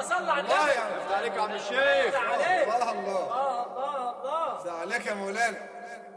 صل على الله النبي. يا عم. عليك يا عم الشيخ. عليك. الله الله الله الله الله. عليك يا مولانا.